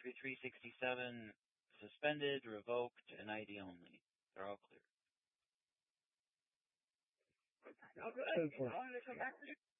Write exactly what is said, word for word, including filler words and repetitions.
thirty-three sixty-seven suspended, revoked, and I D only. They're all clear. Oh, good. I wanted to come back.